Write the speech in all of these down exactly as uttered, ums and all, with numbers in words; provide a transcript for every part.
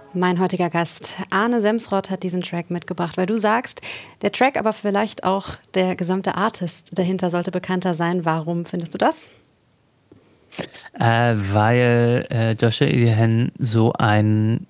Mein heutiger Gast Arne Semsrott hat diesen Track mitgebracht, weil du sagst, der Track, aber vielleicht auch der gesamte Artist dahinter sollte bekannter sein. Warum findest du das? Äh, weil äh, Joshua Etienne so einen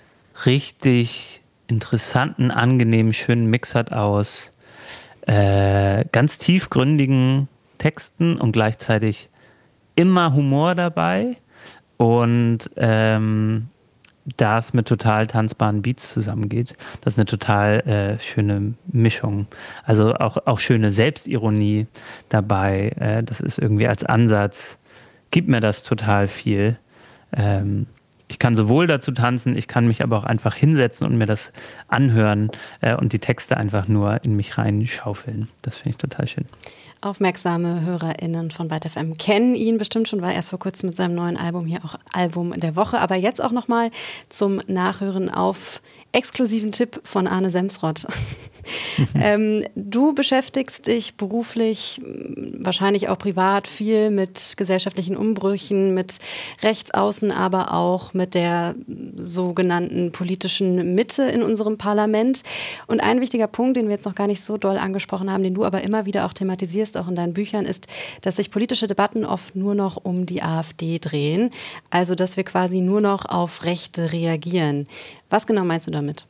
richtig interessanten, angenehmen, schönen Mix hat aus äh, ganz tiefgründigen Texten und gleichzeitig immer Humor dabei und ähm, das mit total tanzbaren Beats zusammengeht. Das ist eine total äh, schöne Mischung. Also auch, auch schöne Selbstironie dabei. Äh, das ist irgendwie als Ansatz, gibt mir das total viel. Ähm, ich kann sowohl dazu tanzen, ich kann mich aber auch einfach hinsetzen und mir das anhören äh, und die Texte einfach nur in mich reinschaufeln. Das finde ich total schön. Aufmerksame HörerInnen von Byte F M kennen ihn bestimmt schon, war erst vor kurzem mit seinem neuen Album hier auch Album der Woche. Aber jetzt auch nochmal zum Nachhören auf exklusiven Tipp von Arne Semsrott. ähm, du beschäftigst dich beruflich, wahrscheinlich auch privat, viel mit gesellschaftlichen Umbrüchen, mit Rechtsaußen, aber auch mit der sogenannten politischen Mitte in unserem Parlament. Und ein wichtiger Punkt, den wir jetzt noch gar nicht so doll angesprochen haben, den du aber immer wieder auch thematisierst, auch in deinen Büchern, ist, dass sich politische Debatten oft nur noch um die AfD drehen. Also, dass wir quasi nur noch auf Rechte reagieren. Was genau meinst du damit?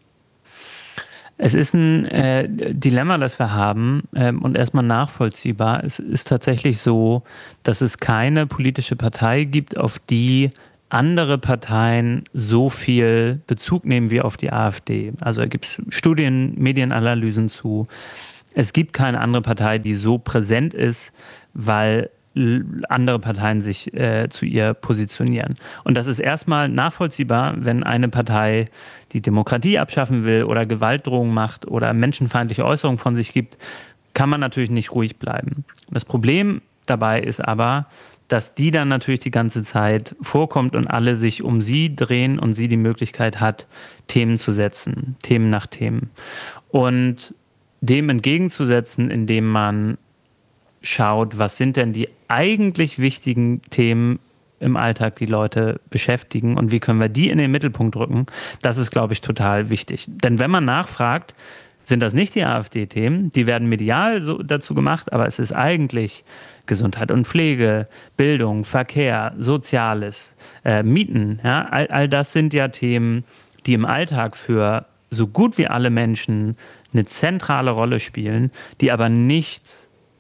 Es ist ein äh, Dilemma, das wir haben ähm, und erstmal nachvollziehbar. Es ist tatsächlich so, dass es keine politische Partei gibt, auf die andere Parteien so viel Bezug nehmen wie auf die AfD. Also da gibt es Studien, Medienanalysen zu. Es gibt keine andere Partei, die so präsent ist, weil andere Parteien sich äh, zu ihr positionieren. Und das ist erstmal nachvollziehbar, wenn eine Partei die Demokratie abschaffen will oder Gewaltdrohungen macht oder menschenfeindliche Äußerungen von sich gibt, kann man natürlich nicht ruhig bleiben. Das Problem dabei ist aber, dass die dann natürlich die ganze Zeit vorkommt und alle sich um sie drehen und sie die Möglichkeit hat, Themen zu setzen, Themen nach Themen. Und dem entgegenzusetzen, indem man schaut, was sind denn die eigentlich wichtigen Themen im Alltag, die Leute beschäftigen und wie können wir die in den Mittelpunkt rücken, das ist, glaube ich, total wichtig. Denn wenn man nachfragt, sind das nicht die AfD-Themen, die werden medial so dazu gemacht, aber es ist eigentlich Gesundheit und Pflege, Bildung, Verkehr, Soziales, äh, Mieten, ja, all, all das sind ja Themen, die im Alltag für so gut wie alle Menschen eine zentrale Rolle spielen, die aber nicht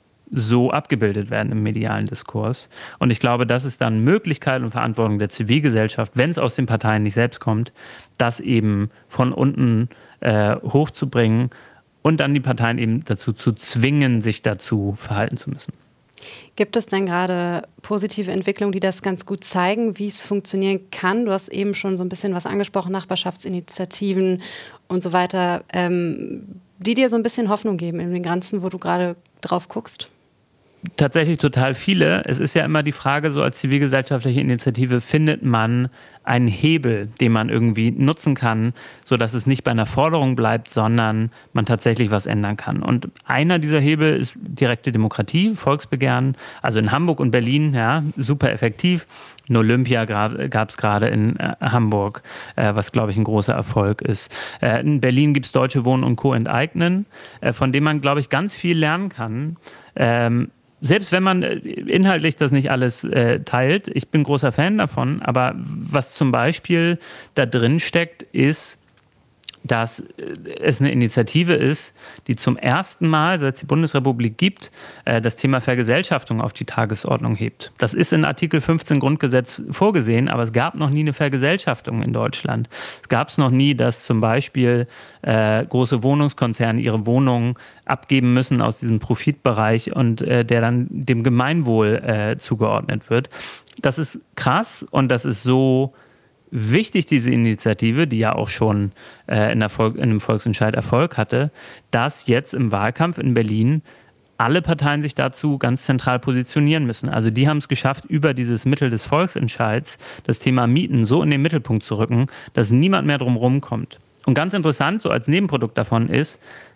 so abgebildet werden im medialen Diskurs. Und ich glaube, das ist dann Möglichkeit und Verantwortung der Zivilgesellschaft, wenn es aus den Parteien nicht selbst kommt, das eben von unten äh, hochzubringen und dann die Parteien eben dazu zu zwingen, sich dazu verhalten zu müssen. Gibt es denn gerade positive Entwicklungen, die das ganz gut zeigen, wie es funktionieren kann? Du hast eben schon so ein bisschen was angesprochen, Nachbarschaftsinitiativen und so weiter, ähm, die dir so ein bisschen Hoffnung geben in den Ganzen, wo du gerade drauf guckst? Tatsächlich total viele. Es ist ja immer die Frage, so als zivilgesellschaftliche Initiative findet man einen Hebel, den man irgendwie nutzen kann, sodass es nicht bei einer Forderung bleibt, sondern man tatsächlich was ändern kann. Und einer dieser Hebel ist direkte Demokratie, Volksbegehren. Also in Hamburg und Berlin, ja, super effektiv. Ein Olympia gab es gerade in äh, Hamburg, äh, was, glaube ich, ein großer Erfolg ist. Äh, in Berlin gibt es Deutsche Wohnen und Co. enteignen, äh, von dem man, glaube ich, ganz viel lernen kann. Ähm, Selbst wenn man inhaltlich das nicht alles äh, teilt, ich bin großer Fan davon, aber was zum Beispiel da drin steckt, ist, dass es eine Initiative ist, die zum ersten Mal, seit es die Bundesrepublik gibt, das Thema Vergesellschaftung auf die Tagesordnung hebt. Das ist in Artikel fünfzehn Grundgesetz vorgesehen, aber es gab noch nie eine Vergesellschaftung in Deutschland. Es gab es noch nie, dass zum Beispiel äh, große Wohnungskonzerne ihre Wohnungen abgeben müssen aus diesem Profitbereich und äh, der dann dem Gemeinwohl äh, zugeordnet wird. Das ist krass und das ist so wichtig, diese Initiative, die ja auch schon äh, in, Erfolg, in einem Volksentscheid Erfolg hatte, dass jetzt im Wahlkampf in Berlin alle Parteien sich dazu ganz zentral positionieren müssen. Also die haben es geschafft, über dieses Mittel des Volksentscheids das Thema Mieten so in den Mittelpunkt zu rücken, dass niemand mehr drum rumkommt. Und ganz interessant, so als Nebenprodukt davon ist,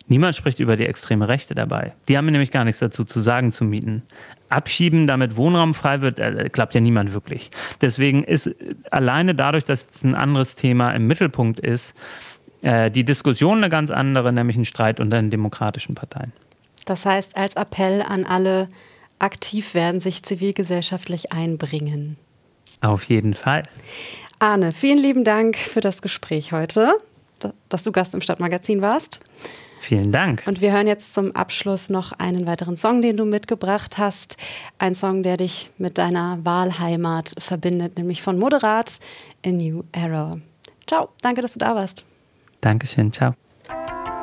Niemand spricht über die extreme Rechte dabei. Die haben nämlich gar nichts dazu zu sagen zu Mieten. Abschieben, damit Wohnraum frei wird, äh, klappt ja niemand wirklich. Deswegen ist alleine dadurch, dass es ein anderes Thema im Mittelpunkt ist, äh, die Diskussion eine ganz andere, nämlich ein Streit unter den demokratischen Parteien. Das heißt, als Appell an alle, aktiv werden, sich zivilgesellschaftlich einbringen. Auf jeden Fall. Arne, vielen lieben Dank für das Gespräch heute, dass du Gast im Stadtmagazin warst. Vielen Dank. Und wir hören jetzt zum Abschluss noch einen weiteren Song, den du mitgebracht hast. Ein Song, der dich mit deiner Wahlheimat verbindet, nämlich von Moderat, A New Era. Ciao, danke, dass du da warst. Dankeschön, ciao.